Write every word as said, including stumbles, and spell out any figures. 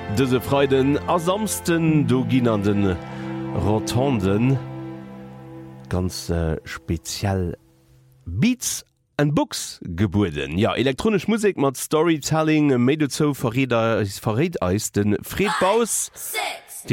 Dëse Freuden asamsten do ginnnernden Rotonden ganz äh, speziell Beats and Books geburden. Ja, elektronisch Musik mat Storytelling méi zo verreder verrät eis den Fred Baus. Five,